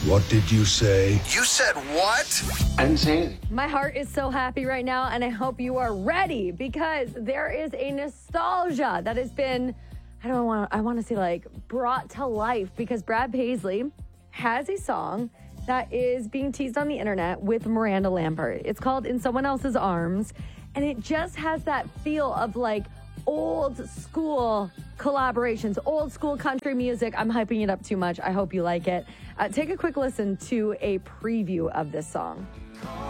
What did you say? You said what? I didn't say anything. My heart is so happy right now, and I hope you are ready because there is a nostalgia that has been, I want to say like brought to life because Brad Paisley has a song that is being teased on the internet with Miranda Lambert. It's called In Someone Else's Arms, and it just has that feel of like old school collaborations, old school country music. I'm hyping it up too much. I hope you like it. Take a quick listen to a preview of this song.